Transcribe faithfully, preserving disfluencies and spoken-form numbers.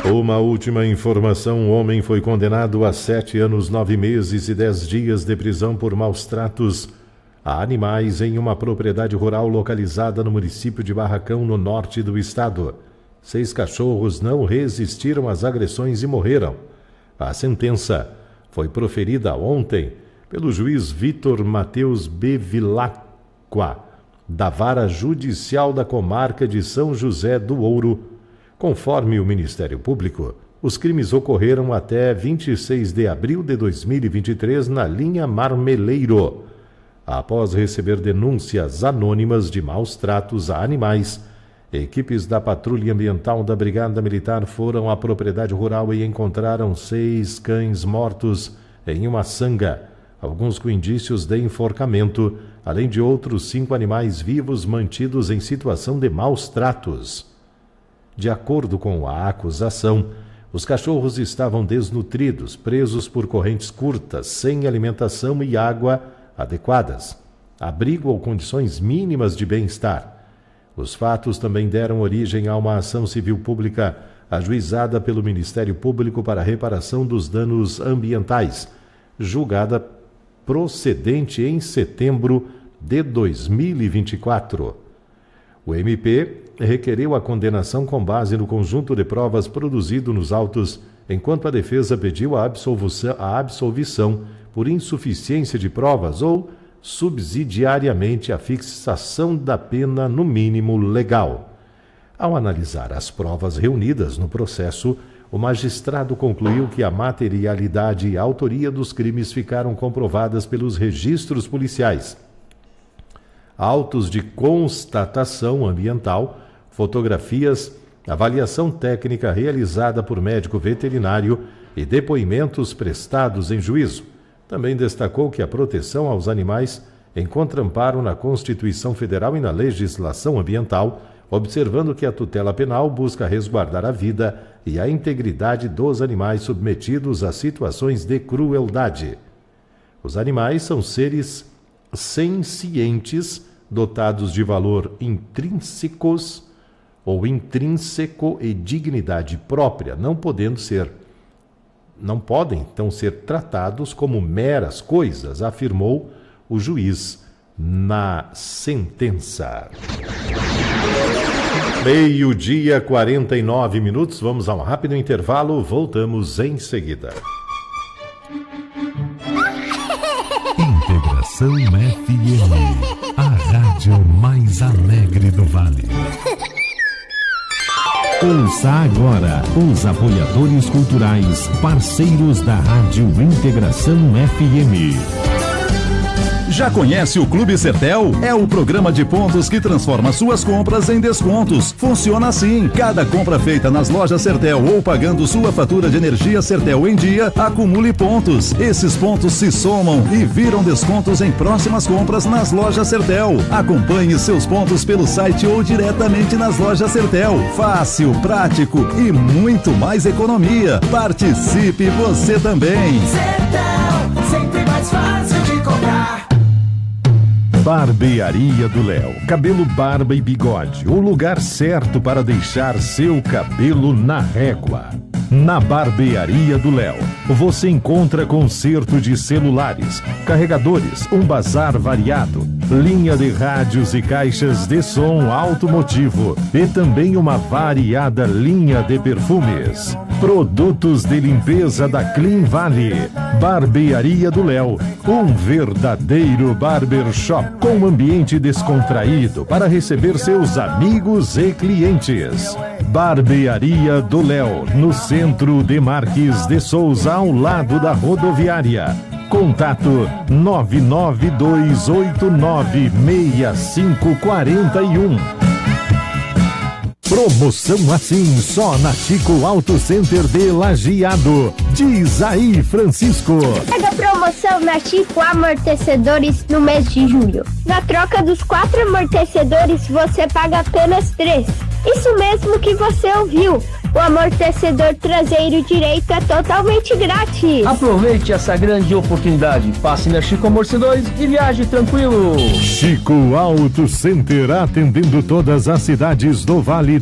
Uma última informação: um homem foi condenado a sete anos, nove meses e dez dias de prisão por maus tratos a animais em uma propriedade rural localizada no município de Barracão, no norte do estado. Seis cachorros não resistiram às agressões e morreram. A sentença foi proferida ontem pelo juiz Vitor Mateus Bevilacqua, da Vara Judicial da Comarca de São José do Ouro. Conforme o Ministério Público, os crimes ocorreram até vinte e seis de abril de dois mil e vinte e três na linha Marmeleiro. Após receber denúncias anônimas de maus tratos a animais, equipes da Patrulha Ambiental da Brigada Militar foram à propriedade rural e encontraram seis cães mortos em uma sanga, alguns com indícios de enforcamento, além de outros cinco animais vivos mantidos em situação de maus tratos. De acordo com a acusação, os cachorros estavam desnutridos, presos por correntes curtas, sem alimentação e água adequadas, abrigo ou condições mínimas de bem-estar. Os fatos também deram origem a uma ação civil pública ajuizada pelo Ministério Público para reparação dos danos ambientais, julgada procedente em setembro de dois mil e vinte e quatro. O M P requereu a condenação com base no conjunto de provas produzido nos autos, enquanto a defesa pediu a absolvição, a absolvição por insuficiência de provas ou, subsidiariamente, a fixação da pena no mínimo legal. Ao analisar as provas reunidas no processo, o magistrado concluiu que a materialidade e a autoria dos crimes ficaram comprovadas pelos registros policiais, autos de constatação ambiental, fotografias, avaliação técnica realizada por médico veterinário e depoimentos prestados em juízo. Também destacou que a proteção aos animais encontra amparo na Constituição Federal e na legislação ambiental, observando que a tutela penal busca resguardar a vida e a integridade dos animais submetidos a situações de crueldade. Os animais são seres sencientes, dotados de valor intrínsecos ou intrínseco e dignidade própria, não podendo ser, não podem então ser tratados como meras coisas, afirmou o juiz na sentença. Meio-dia, quarenta e nove minutos, vamos a um rápido intervalo, voltamos em seguida. Integração F M, a rádio mais alegre do Vale. Ouça agora os apoiadores culturais, parceiros da Rádio Integração F M. Já conhece o Clube Sertel? É o programa de pontos que transforma suas compras em descontos. Funciona assim: cada compra feita nas lojas Sertel ou pagando sua fatura de energia Sertel em dia, acumule pontos. Esses pontos se somam e viram descontos em próximas compras nas lojas Sertel. Acompanhe seus pontos pelo site ou diretamente nas lojas Sertel. Fácil, prático e muito mais economia. Participe você também. Sertel, sempre mais fácil de comprar. Barbearia do Léo. Cabelo, barba e bigode. O lugar certo para deixar seu cabelo na régua. Na Barbearia do Léo, você encontra conserto de celulares, carregadores, um bazar variado, linha de rádios e caixas de som automotivo e também uma variada linha de perfumes. Produtos de limpeza da Clean Valley. Barbearia do Léo, um verdadeiro barbershop com ambiente descontraído para receber seus amigos e clientes. Barbearia do Léo, no centro de Marques de Souza, ao lado da rodoviária. Contato nove nove dois oito nove seis cinco quatro um. Promoção assim só na Chico Auto Center de Lajeado. Diz aí, Francisco. Pega promoção na Chico Amortecedores no mês de julho. Na troca dos quatro amortecedores, você paga apenas três. Isso mesmo que você ouviu. O amortecedor traseiro direito é totalmente grátis. Aproveite essa grande oportunidade. Passe na Chico Amortecedores e viaje tranquilo. Chico Auto Center, atendendo todas as cidades do Vale